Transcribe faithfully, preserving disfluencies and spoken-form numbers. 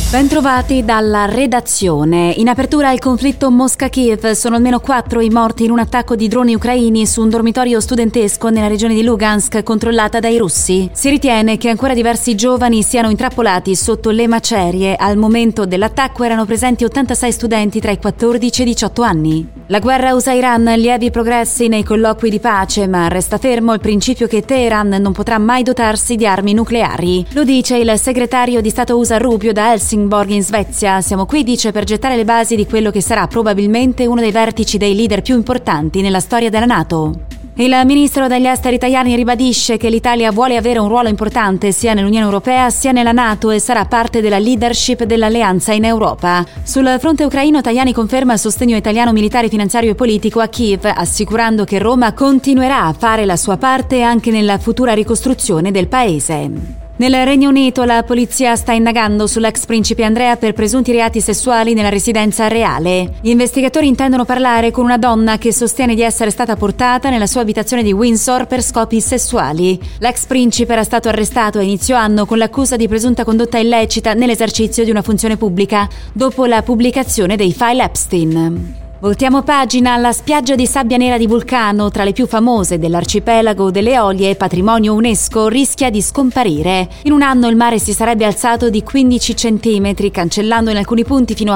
Bentrovati dalla redazione. In apertura il conflitto Mosca-Kiev. Sono almeno quattro i morti in un attacco di droni ucraini su un dormitorio studentesco nella regione di Lugansk controllata dai russi. Si ritiene che ancora diversi giovani siano intrappolati sotto le macerie. Al momento dell'attacco erano presenti ottantasei studenti tra i quattordici e i diciotto anni. La guerra U S A-Iran, lievi progressi nei colloqui di pace, ma resta fermo il principio che Teheran non potrà mai dotarsi di armi nucleari. Lo dice il segretario di Stato U S A Rubio da Helsingborg in Svezia. Siamo qui, dice, per gettare le basi di quello che sarà probabilmente uno dei vertici dei leader più importanti nella storia della NATO. Il ministro degli esteri italiani ribadisce che l'Italia vuole avere un ruolo importante sia nell'Unione Europea sia nella NATO e sarà parte della leadership dell'alleanza in Europa. Sul fronte ucraino Tajani conferma il sostegno italiano militare, finanziario e politico a Kiev, assicurando che Roma continuerà a fare la sua parte anche nella futura ricostruzione del paese. Nel Regno Unito la polizia sta indagando sull'ex principe Andrea per presunti reati sessuali nella residenza reale. Gli investigatori intendono parlare con una donna che sostiene di essere stata portata nella sua abitazione di Windsor per scopi sessuali. L'ex principe era stato arrestato a inizio anno con l'accusa di presunta condotta illecita nell'esercizio di una funzione pubblica dopo la pubblicazione dei file Epstein. Voltiamo pagina. La spiaggia di sabbia nera di Vulcano, tra le più famose dell'arcipelago delle Eolie, patrimonio UNESCO, rischia di scomparire. In un anno il mare si sarebbe alzato di quindici centimetri, cancellando in alcuni punti fino a